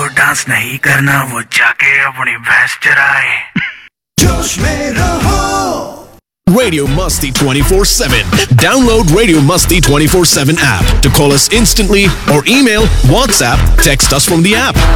Dance नहीं करना, वो जाके अपनी भैंस चराए। जोश में रहो। Radio Musti 24/7. Download Radio Musti 24/7 app to call us instantly or email, WhatsApp, text us from the app.